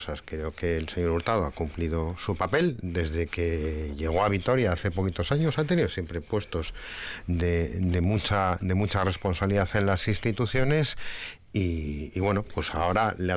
Creo que el señor Hurtado ha cumplido su papel desde que llegó a Vitoria hace poquitos años. Ha tenido siempre puestos de mucha responsabilidad en las instituciones y bueno, pues ahora le ha